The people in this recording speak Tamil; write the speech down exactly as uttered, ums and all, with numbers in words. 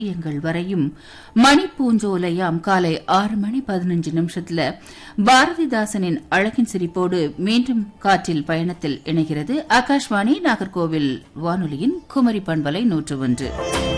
எங்கள் வரையும் மணி பூஞ்சோலையாம் காலை ஆறு மணி பதினஞ்சு நிமிஷத்துல பாரதிதாசனின் அழகின் சிரிப்போடு மீண்டும் காற்றில் பயணத்தில் இணைகிறது ஆகாஷ்வாணி நாகர்கோவில் வானொலியின் குமரி பண்பலை நூற்று ஒன்று.